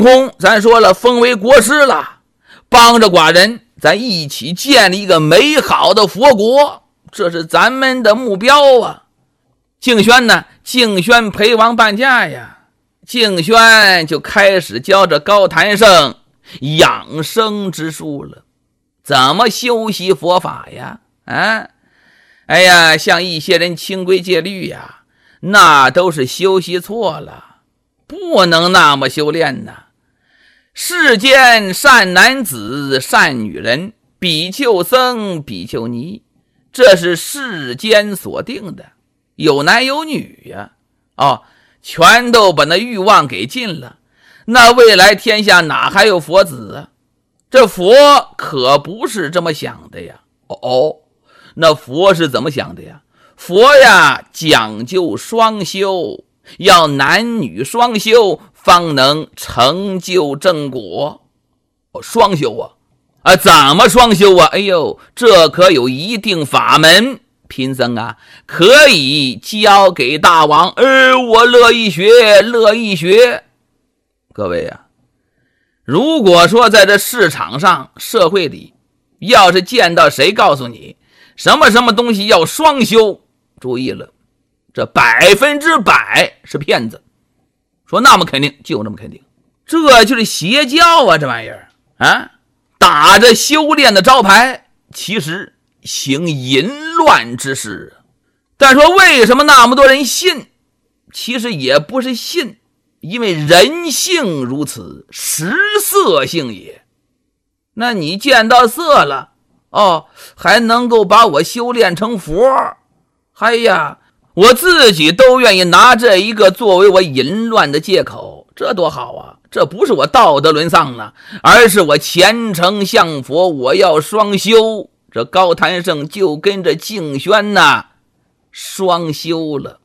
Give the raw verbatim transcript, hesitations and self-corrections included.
空咱说了封为国师了，帮着寡人咱一起建立一个美好的佛国，这是咱们的目标啊。敬轩呢，敬轩陪王伴驾呀，敬轩就开始教着高谭胜养生之术了，怎么修习佛法呀？啊，哎呀，像一些人清规戒律呀，那都是修习错了，不能那么修炼呐。世间善男子善女人，比丘僧比丘尼，这是世间所定的，有男有女呀、啊，哦，全都把那欲望给尽了，那未来天下哪还有佛子啊？这佛可不是这么想的呀。哦哦，那佛是怎么想的呀？佛呀讲究双修，要男女双修方能成就正果。哦，双修啊啊，怎么双修啊？哎呦，这可有一定法门，贫僧啊可以教给大王。呃，我乐意学，乐意学。各位啊，如果说在这市场上社会里，要是见到谁告诉你什么什么东西要双修，注意了，这百分之百是骗子。说那么肯定，就那么肯定，这就是邪教啊，这玩意儿啊，打着修炼的招牌，其实行淫乱之事。但说为什么那么多人信？其实也不是信，因为人性如此，食色性也。那你见到色了，哦，还能够把我修炼成佛，哎呀，我自己都愿意拿这一个作为我淫乱的借口，这多好啊！这不是我道德沦丧了，而是我虔诚向佛，我要双修。这高谭胜就跟着敬轩呐双修了。